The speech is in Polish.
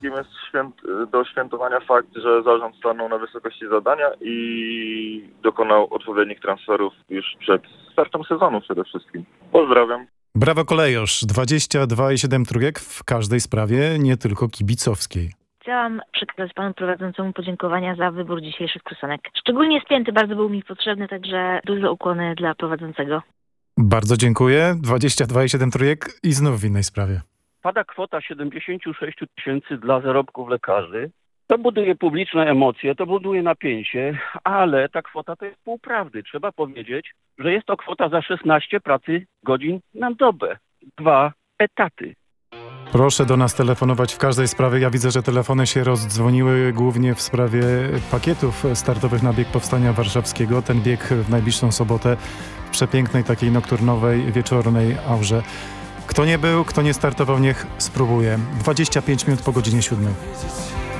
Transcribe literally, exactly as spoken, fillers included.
wszystkim jest święt, do świętowania fakt, że zarząd stanął na wysokości zadania i dokonał odpowiednich transferów już przed startem sezonu przede wszystkim. Pozdrawiam. Brawo Kolejosz, dwadzieścia dwa i siedem trójek w każdej sprawie, nie tylko kibicowskiej. Chciałam przekazać panu prowadzącemu podziękowania za wybór dzisiejszych piosenek. Szczególnie Spięty bardzo był mi potrzebny, także duże ukłony dla prowadzącego. Bardzo dziękuję. dwadzieścia dwa i siedem trójek i znów w innej sprawie. Pada kwota siedemdziesiąt sześć tysięcy dla zarobków lekarzy. To buduje publiczne emocje, to buduje napięcie, ale ta kwota to jest pół prawdy. Trzeba powiedzieć, że jest to kwota za szesnaście pracy godzin na dobę. Dwa etaty. Proszę do nas telefonować w każdej sprawie. Ja widzę, że telefony się rozdzwoniły głównie w sprawie pakietów startowych na bieg Powstania Warszawskiego. Ten bieg w najbliższą sobotę w przepięknej takiej nokturnowej, wieczornej aurze. Kto nie był, kto nie startował, niech spróbuje. dwadzieścia pięć minut po godzinie siódmej.